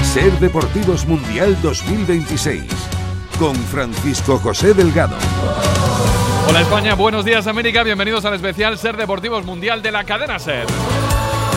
Ser Deportivos Mundial 2026 con Francisco José Delgado. Hola España, buenos días América, bienvenidos al especial Ser Deportivos Mundial de la cadena SER.